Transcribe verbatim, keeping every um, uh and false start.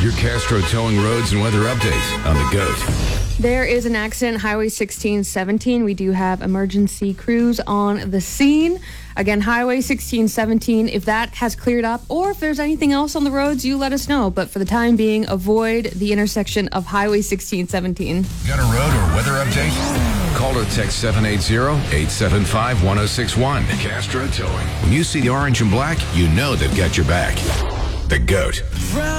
Your Castro Towing Roads and Weather Update on the GOAT. There is an accident, Highway sixteen seventeen. We do have emergency crews on the scene. Again, Highway sixteen seventeen, if that has cleared up or if there's anything else on the roads, you let us know. But for the time being, avoid the intersection of Highway sixteen seventeen. Got a road or weather update? Call or text seven eight zero, eight seven five, one oh six one. Castro Towing. When you see the orange and black, you know they've got your back. The GOAT.